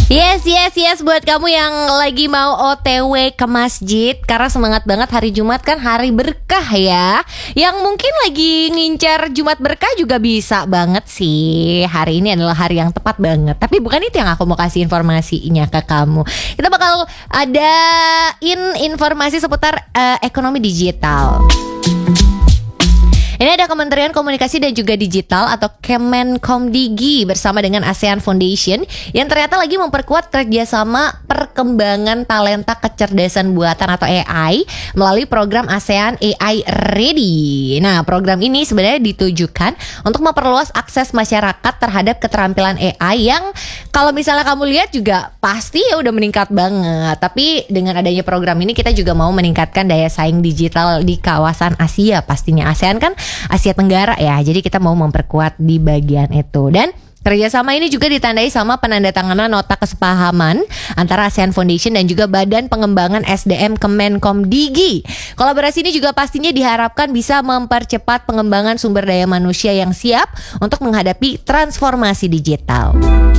Yes, yes, yes. Buat kamu yang lagi mau OTW ke masjid, karena semangat banget hari Jumat kan hari berkah ya. Yang mungkin lagi ngincar Jumat berkah juga bisa banget sih. Hari ini adalah hari yang tepat banget. Tapi bukan itu yang aku mau kasih informasinya ke kamu. Kita bakal adain informasi seputar ekonomi digital. Ini ada Kementerian Komunikasi dan juga Digital atau Kemenkomdigi bersama dengan ASEAN Foundation yang ternyata lagi memperkuat kerjasama perkembangan talenta kecerdasan buatan atau AI melalui program ASEAN AI Ready. Nah, program ini sebenarnya ditujukan untuk memperluas akses masyarakat terhadap keterampilan AI yang kalau misalnya kamu lihat juga pasti ya udah meningkat banget. Tapi dengan adanya program ini kita juga mau meningkatkan daya saing digital di kawasan Asia pastinya. ASEAN kan Asia Tenggara ya, jadi kita mau memperkuat di bagian itu. Dan kerjasama ini juga ditandai sama penandatanganan nota kesepahaman antara ASEAN Foundation dan juga Badan Pengembangan SDM Kemenkomdigi. Kolaborasi ini juga pastinya diharapkan bisa mempercepat pengembangan sumber daya manusia yang siap untuk menghadapi transformasi digital.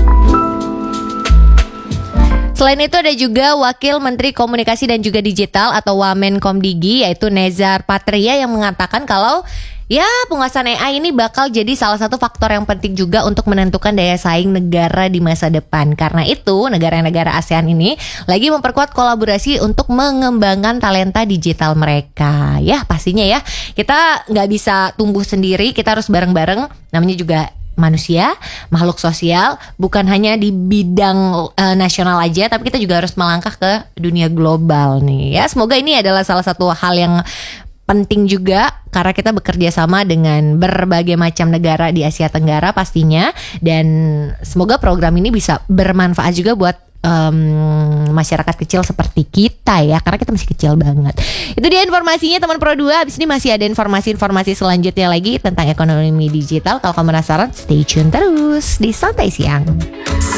Selain itu ada juga Wakil Menteri Komunikasi dan juga Digital atau Wamenkomdigi yaitu Nezar Patria yang mengatakan kalau ya penguasaan AI ini bakal jadi salah satu faktor yang penting juga untuk menentukan daya saing negara di masa depan. Karena itu negara-negara ASEAN ini lagi memperkuat kolaborasi untuk mengembangkan talenta digital mereka. Ya pastinya ya kita nggak bisa tumbuh sendiri, kita harus bareng-bareng, namanya juga manusia, makhluk sosial, bukan hanya di bidang nasional aja, tapi kita juga harus melangkah ke dunia global nih ya. Semoga ini adalah salah satu hal yang penting juga karena kita bekerja sama dengan berbagai macam negara di Asia Tenggara pastinya, dan semoga program ini bisa bermanfaat juga buat masyarakat kecil seperti kita ya, karena kita masih kecil banget. Itu dia informasinya teman Pro 2. Abis ini masih ada informasi-informasi selanjutnya lagi tentang ekonomi digital. Kalau kamu penasaran, stay tune terus di Santai Siang.